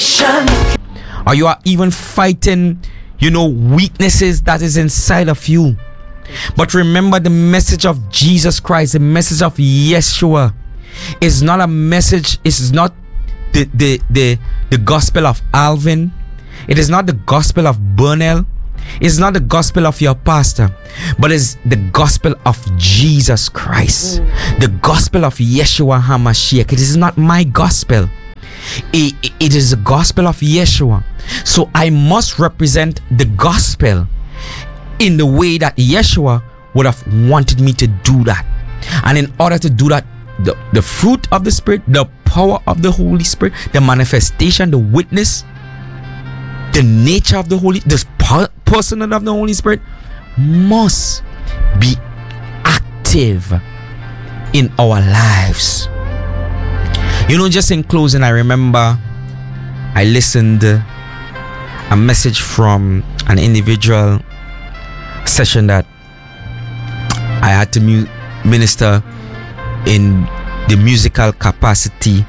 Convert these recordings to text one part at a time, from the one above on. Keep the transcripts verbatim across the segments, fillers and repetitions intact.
Or you are even fighting, you know, weaknesses that is inside of you. But remember, the message of Jesus Christ, the message of Yeshua, is not a message. It's not the the the, the gospel of Alvin. It is not the gospel of Burnell. It's not the gospel of your pastor, but it's the gospel of Jesus Christ, mm. the gospel of Yeshua HaMashiach. It is not my gospel. It, it is the gospel of Yeshua. So I must represent the gospel in the way that Yeshua would have wanted me to do that. And in order to do that, the, the fruit of the Spirit, the power of the Holy Spirit, the manifestation, the witness, the nature of the Holy, the person of the Holy Spirit must be active in our lives. You know, just in closing, I remember I listened a message from an individual session that I had to mu- minister in the musical capacity,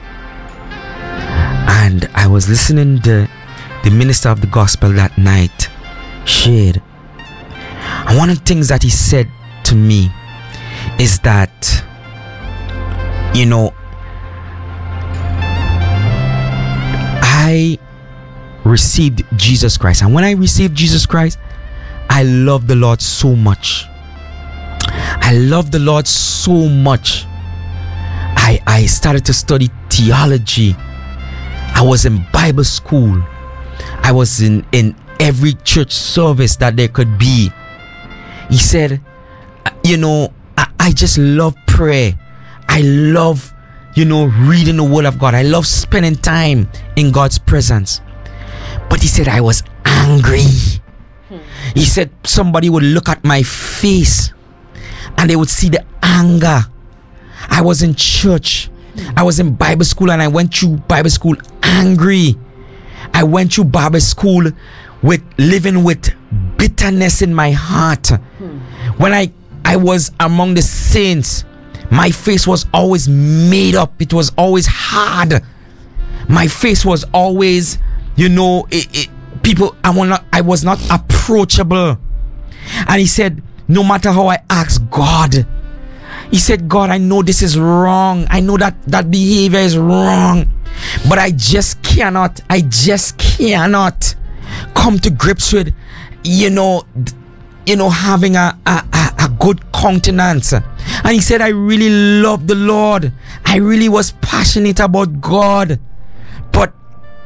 and I was listening to the minister of the gospel that night shared, and one of the things that he said to me is that, you know, I received Jesus Christ, and when I received Jesus Christ, I love the Lord so much. I love the Lord so much. I, I started to study theology. I was in Bible school. I was in, in every church service that there could be. He said, you know, I, I just love prayer. I love, you know, reading the word of God. I love spending time in God's presence. But he said I was angry. Hmm. He said somebody would look at my face and they would see the anger. I was in church. Hmm. I was in Bible school, and I went through Bible school angry. I went through Bible school with living with bitterness in my heart. Hmm. When I, I was among the saints, my face was always made up. It was always hard. My face was always, you know, it, it, people, I was not, I was not approachable. And he said, no matter how I ask God, he said, God, I know this is wrong. I know that that behavior is wrong, but I just cannot, I just cannot come to grips with, you know, you know, having a, a, a, a good countenance. And he said, I really love the Lord. I really was passionate about God. But,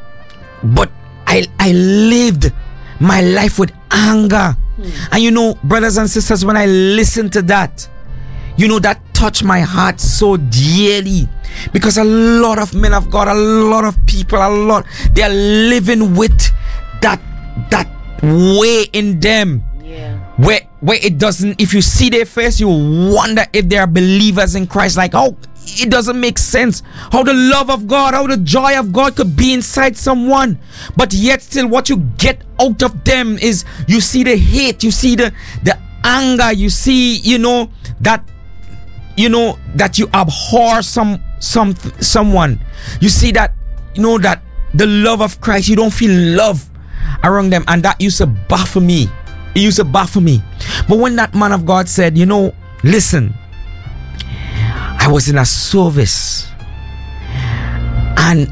but I, I lived my life with anger. Mm. And you know, brothers and sisters, when I listened to that, you know, that touched my heart so dearly, because a lot of men of God, a lot of people, a lot, they are living with that, that way in them. Yeah. Where, where it doesn't, if you see their face, you wonder if they are believers in Christ. Like, oh, it doesn't make sense how the love of God, how the joy of God could be inside someone, but yet still what you get out of them is you see the hate, you see the the anger, you see, you know, that, you know, that you abhor some some someone, you see that, you know, that the love of Christ, you don't feel love around them, and that used to baffle me. It used to baffle me. But when that man of God said, you know, listen, I was in a service, and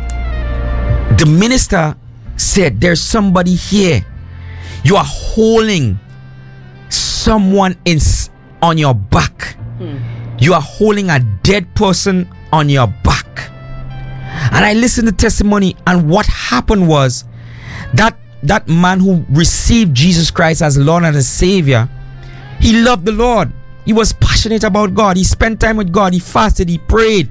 the minister said, there's somebody here. You are holding someone in on your back. Hmm. You are holding a dead person on your back. And I listened to testimony, and what happened was that that man who received Jesus Christ as Lord and as Savior, he loved the Lord. He was passionate about God. He spent time with God. He fasted. He prayed.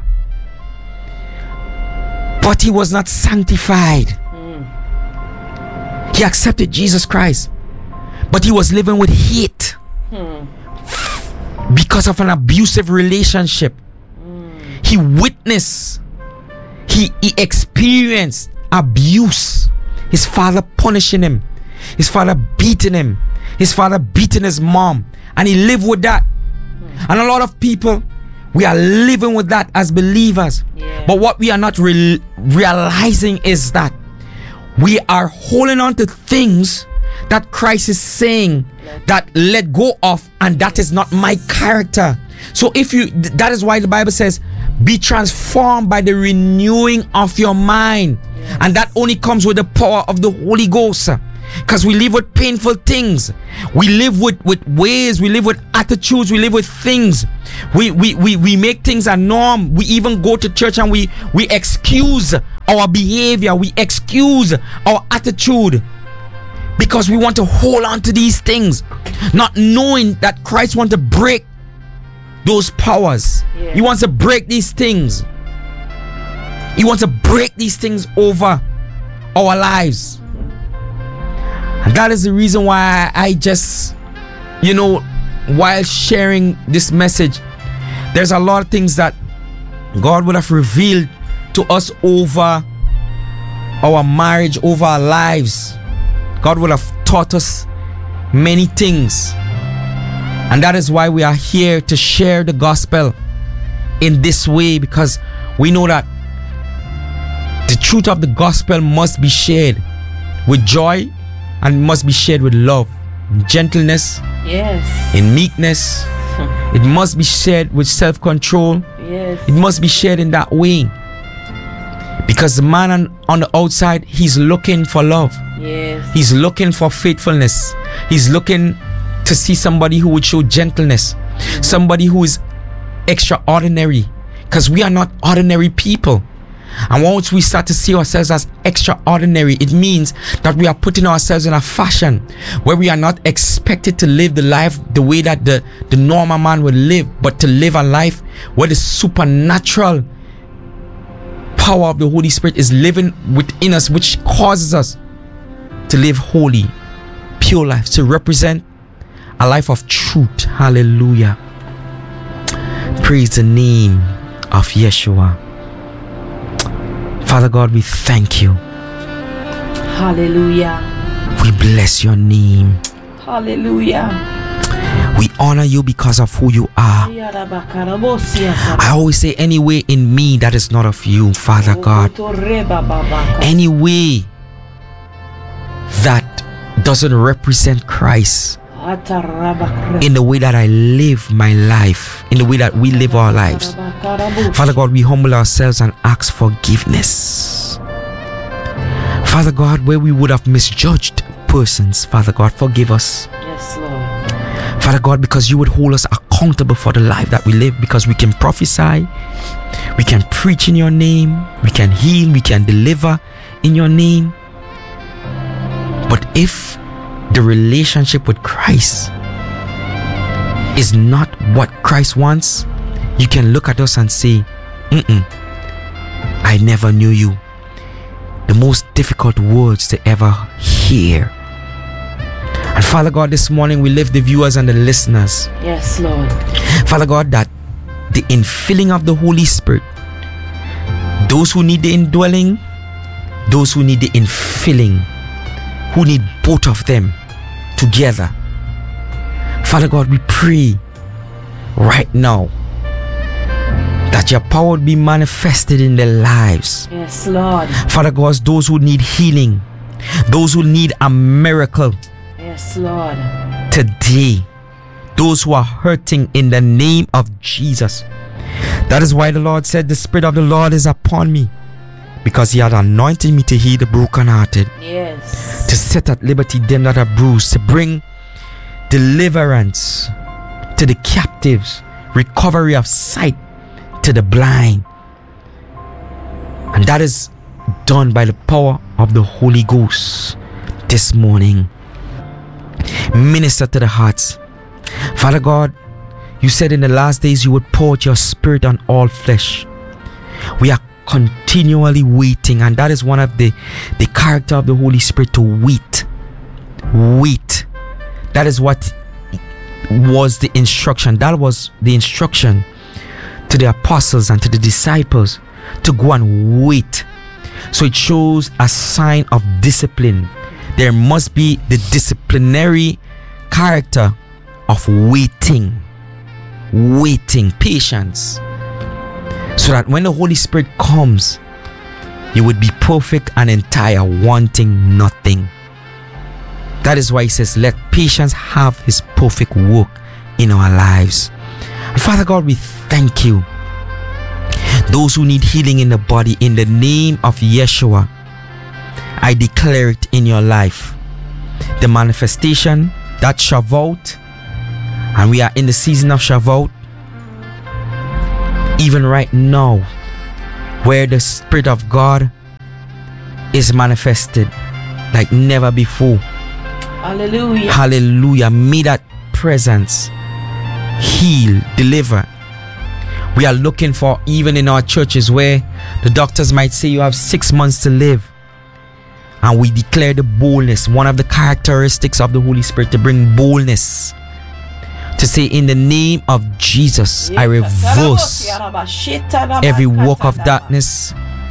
But he was not sanctified. Mm. He accepted Jesus Christ, but he was living with hate mm. because of an abusive relationship. Mm. He witnessed, he, he experienced abuse. His father punishing him, his father beating him, his father beating his mom, and he lived with that. Mm. And a lot of people, we are living with that as believers. Yeah. But what we are not re- realizing is that we are holding on to things that Christ is saying that let go of, and that is not my character. So if you, that is why the Bible says, be transformed by the renewing of your mind. Yes. And that only comes with the power of the Holy Ghost. Because we live with painful things. We live with, with ways. We live with attitudes. We live with things. We, we, we, we make things a norm. We even go to church and we, we excuse our behavior. We excuse our attitude. Because we want to hold on to these things. Not knowing that Christ wants to break those powers. Yeah. He wants to break these things. He wants to break these things over our lives. And that is the reason why I just, you know, while sharing this message, there's a lot of things that God would have revealed to us over our marriage, over our lives. God would have taught us many things. And that is why we are here to share the gospel in this way, because we know that the truth of the gospel must be shared with joy and must be shared with love, in gentleness, yes, in meekness. It must be shared with self-control. Yes. It must be shared in that way. Because the man on, on the outside, he's looking for love. Yes. He's looking for faithfulness. He's looking to see somebody who would show gentleness. Mm-hmm. Somebody who is extraordinary. Because we are not ordinary people. And once we start to see ourselves as extraordinary, it means that we are putting ourselves in a fashion where we are not expected to live the life the way that the, the normal man would live, but to live a life where the supernatural power of the Holy Spirit is living within us, which causes us to live holy, pure lives, to represent a life of truth. Hallelujah. Praise the name of Yeshua. Father God, we thank you. Hallelujah. We bless your name. Hallelujah. We honor you because of who you are. I always say, any way in me that is not of you, Father God, any way that doesn't represent Christ in the way that I live my life, in the way that we live our lives, Father God, we humble ourselves and ask forgiveness. Father God, where we would have misjudged persons, Father God, forgive us. Yes, Lord. Father God, because you would hold us accountable for the life that we live, because we can prophesy, we can preach in your name, we can heal, we can deliver in your name. But if the relationship with Christ is not what Christ wants, you can look at us and say, Mm-mm, I never knew you. The most difficult words to ever hear. And Father God, this morning we lift the viewers and the listeners. Yes, Lord. Father God, that the infilling of the Holy Spirit, those who need the indwelling, those who need the infilling, who need both of them together. Father God, we pray right now that your power would be manifested in their lives. Yes, Lord. Father God, those who need healing, those who need a miracle. Yes, Lord. Today, those who are hurting, in the name of Jesus. That is why the Lord said, the Spirit of the Lord is upon me, because he had anointed me to heal the brokenhearted. Yes. To set at liberty them that are bruised, to bring deliverance to the captives, recovery of sight to the blind. And that is done by the power of the Holy Ghost this morning. Minister to the hearts. Father God, you said in the last days you would pour out your Spirit on all flesh. We are continually waiting, and that is one of the the character of the Holy Spirit, to wait. Wait. That is what was the instruction. That was the instruction to the apostles and to the disciples, to go and wait. So it shows a sign of discipline. There must be the disciplinary character of waiting. Waiting, patience. So that when the Holy Spirit comes, you would be perfect and entire, wanting nothing. That is why he says, let patience have his perfect work in our lives. And Father God, we thank you. Those who need healing in the body, in the name of Yeshua, I declare it in your life. The manifestation, that Shavuot, and we are in the season of Shavuot, even right now, where the Spirit of God is manifested like never before. Hallelujah. Hallelujah. May that presence heal, deliver. We are looking for, even in our churches where the doctors might say you have six months to live, and we declare the boldness, one of the characteristics of the Holy Spirit, to bring boldness, to say, in the name of Jesus, I reverse every work of darkness,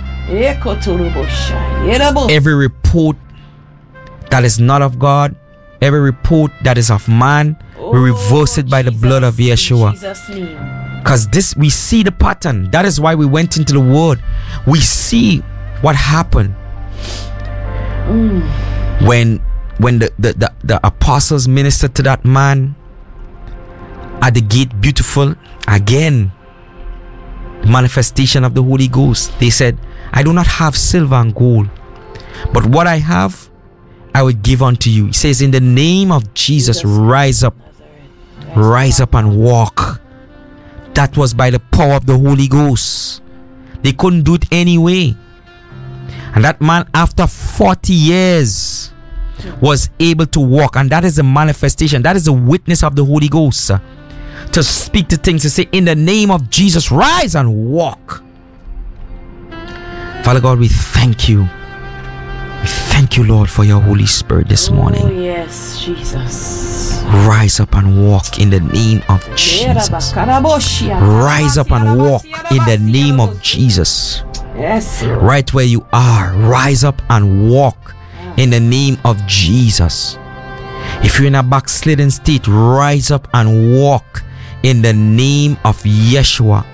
every report that is not of God, every report that is of man. We reverse it by the blood of Yeshua. Because this, we see the pattern. That is why we went into the word. We see what happened mm. when when the, the, the, the apostles ministered to that man at the gate, beautiful. Again, the manifestation of the Holy Ghost. They said, I do not have silver and gold, but what I have I would give unto you. He says, in the name of Jesus, Jesus. rise up. Rise up and walk. That was by the power of the Holy Ghost. They couldn't do it anyway. And that man, after forty years, was able to walk. And that is a manifestation. That is a witness of the Holy Ghost. uh, To speak to things, to say, in the name of Jesus, rise and walk. Father God, we thank you. We thank you, Lord, for your Holy Spirit this morning. Oh, yes, Jesus. Rise up and walk in the name of Jesus. Rise up and walk in the name of Jesus. Yes. Right where you are, rise up and walk in the name of Jesus. If you're in a backslidden state, rise up and walk in the name of Yeshua.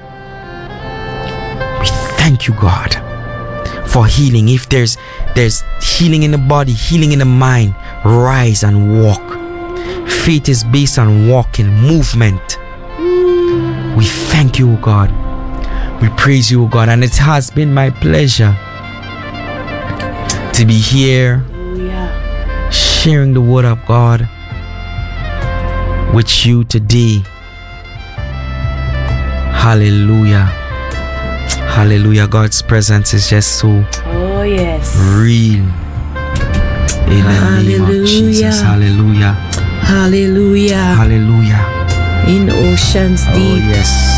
We thank you, God, for healing. If there's there's healing in the body, healing in the mind, rise and walk. Faith is based on walking, movement. We thank you, God. We praise you, God, and it has been my pleasure to be here sharing the word of God with you today. Hallelujah. Hallelujah. God's presence is just so oh, yes. real. In the name of Jesus. Hallelujah. Hallelujah. Hallelujah. In Oceans Deep. Oh, yes.